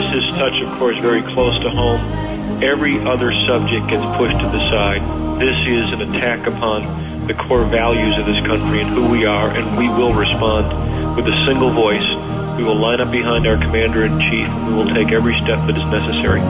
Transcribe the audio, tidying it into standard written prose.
bases touch, of course, very close to home. Every other subject gets pushed to the side. This is an attack upon the core values of this country and who we are, and we will respond with a single voice. We will line up behind our commander-in-chief, and we will take every step that is necessary.